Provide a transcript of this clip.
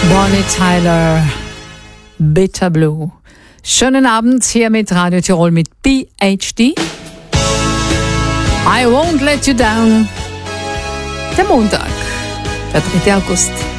Bonnie Tyler, Bitter Blue. Schönen Abend hier mit Radio Tirol mit PhD. I won't let you down. Der Montag, der 3. August.